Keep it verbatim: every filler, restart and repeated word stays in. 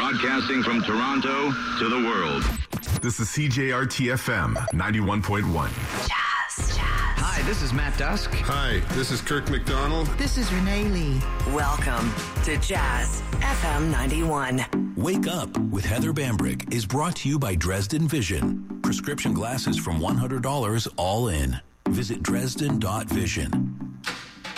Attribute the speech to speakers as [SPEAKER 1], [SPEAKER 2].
[SPEAKER 1] Broadcasting from Toronto to the world.
[SPEAKER 2] This is C J R T F M ninety-one point one.
[SPEAKER 3] Jazz, jazz.
[SPEAKER 4] Hi, this is Matt Dusk.
[SPEAKER 5] Hi, this is Kirk McDonald.
[SPEAKER 6] This is Renee Lee.
[SPEAKER 3] Welcome to Jazz F M ninety-one.
[SPEAKER 7] Wake Up with Heather Bambrick is brought to you by Dresden Vision. Prescription glasses from one hundred dollars all in. Visit Dresden dot vision.